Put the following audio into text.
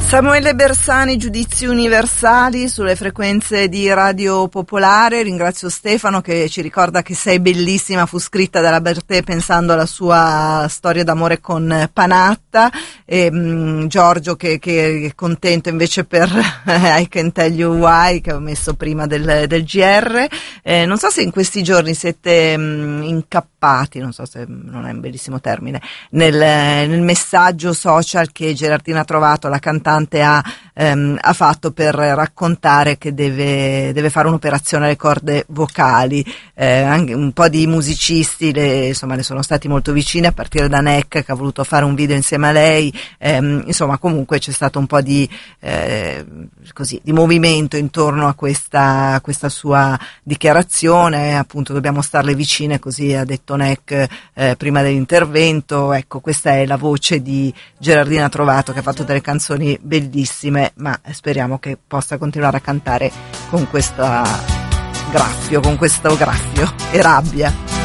Samuele Bersani, Giudizi Universali sulle frequenze di Radio Popolare. Ringrazio Stefano che ci ricorda che Sei bellissima fu scritta dalla Bertè pensando alla sua storia d'amore con Panatta, e Giorgio che è contento invece per I Can Tell You Why, che ho messo prima del GR. Non so se in questi giorni siete incappati, non so se non è un bellissimo termine, nel messaggio social che Gerardina Trovato, la cantante, ha fatto per raccontare che deve fare un'operazione alle corde vocali. Anche un po' di musicisti le sono stati molto vicini, a partire da Neck, che ha voluto fare un video insieme a lei. Insomma, comunque c'è stato un po' di movimento intorno a questa sua dichiarazione. Appunto, dobbiamo starle vicine, così ha detto Neck prima dell'intervento. Ecco, questa è la voce di Gerardina Trovato, che ha fatto delle canzoni bellissime, ma speriamo che possa continuare a cantare con questo graffio e rabbia.